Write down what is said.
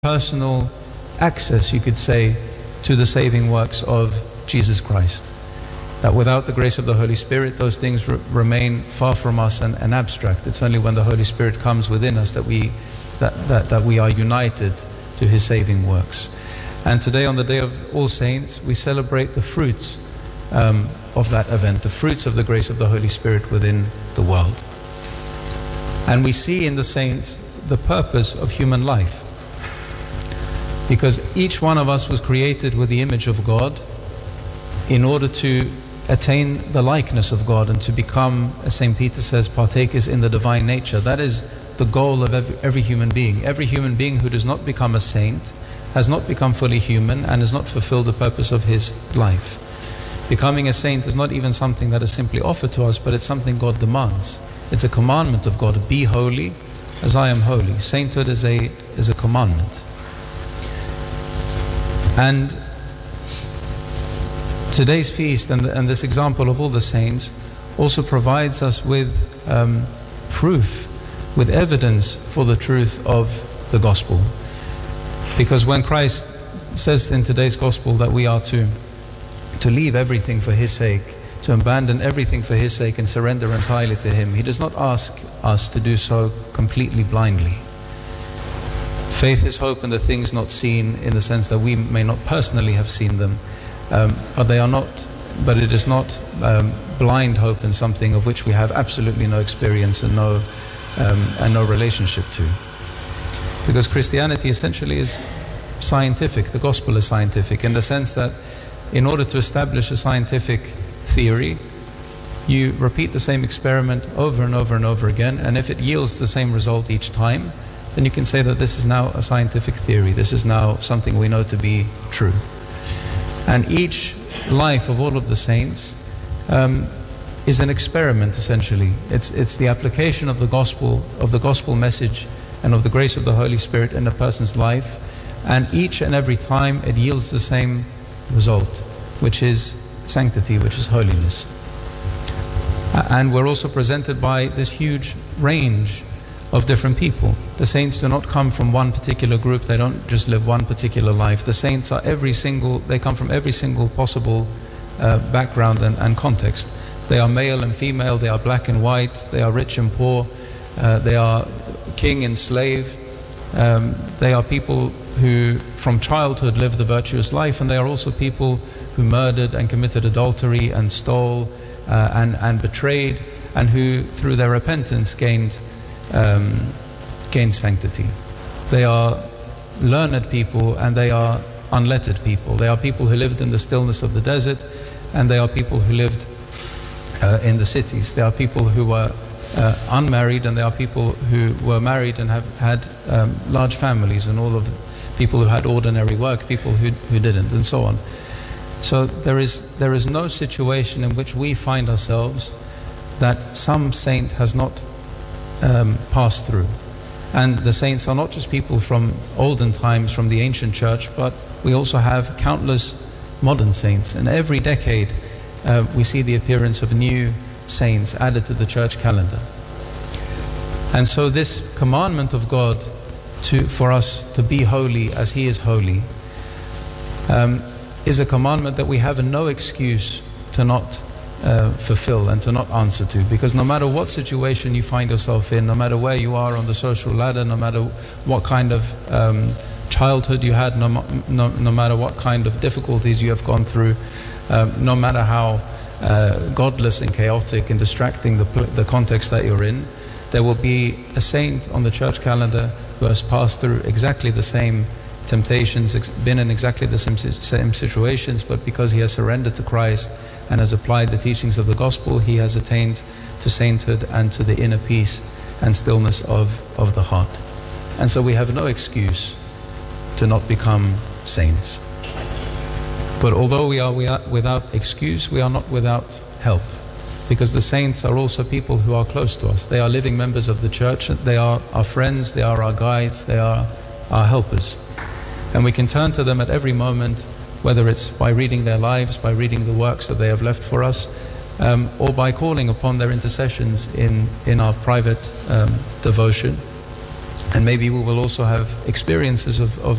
personal access, you could say, to the saving works of Jesus Christ. That without the grace of the Holy Spirit, those things remain far from us and abstract. It's only when the Holy Spirit comes within us that we are united to His saving works. And today, on the Day of All Saints, we celebrate the fruits of that event, the fruits of the grace of the Holy Spirit within the world. And we see in the saints the purpose of human life. Because each one of us was created with the image of God in order to attain the likeness of God and to become, as St. Peter says, partakers in the divine nature. That is the goal of every human being. Every human being who does not become a saint has not become fully human and has not fulfilled the purpose of his life. Becoming a saint is not even something that is simply offered to us, but it's something God demands. It's a commandment of God. Be holy as I am holy. Sainthood is a commandment. And today's feast and this example of all the saints also provides us with proof, with evidence for the truth of the gospel. Because when Christ says in today's gospel that we are to leave everything for His sake, to abandon everything for His sake and surrender entirely to Him, He does not ask us to do so completely blindly. Faith is hope in the things not seen, in the sense that we may not personally have seen them, but it is not blind hope in something of which we have absolutely no experience and no relationship to. Because Christianity essentially is scientific. The gospel is scientific in the sense that in order to establish a scientific theory, you repeat the same experiment over and over and over again, and if it yields the same result each time, then you can say that this is now a scientific theory. This is now something we know to be true. And each life of all of the saints is an experiment, essentially. It's the application of the gospel message and of the grace of the Holy Spirit in a person's life, and each and every time it yields the same result, which is sanctity, which is holiness. And we're also presented by this huge range of different people. The saints do not come from one particular group. They don't just live one particular life. The saints are they come from every single possible background and context. They are male and female, they are black and white, they are rich and poor, they are king and slave. They are people who from childhood lived the virtuous life, and they are also people who murdered and committed adultery and stole and betrayed, and who through their repentance gained sanctity. They are learned people and they are unlettered people. They are people who lived in the stillness of the desert, and they are people who lived in the cities. They are people who were unmarried, and they are people who were married and have had large families, and all of the people who had ordinary work, people who didn't, and so on. So there is no situation in which we find ourselves that some saint has not passed through. And the saints are not just people from olden times, from the ancient church, but we also have countless modern saints. And every decade we see the appearance of new saints added to the church calendar. And so this commandment of God for us to be holy as He is holy is a commandment that we have no excuse to not fulfill and to not answer to. Because no matter what situation you find yourself in, no matter where you are on the social ladder, no matter what kind of childhood you had, no matter what kind of difficulties you have gone through, no matter how godless and chaotic and distracting the context that you're in, there will be a saint on the church calendar who has passed through exactly the same temptations, been in exactly the same situations, but because he has surrendered to Christ and has applied the teachings of the gospel, he has attained to sainthood and to the inner peace and stillness of the heart. And so we have no excuse to not become saints. But although we are without excuse, we are not without help. Because the saints are also people who are close to us. They are living members of the church. They are our friends, they are our guides, they are our helpers. And we can turn to them at every moment, whether it's by reading their lives, by reading the works that they have left for us, or by calling upon their intercessions in our private devotion. And maybe we will also have experiences of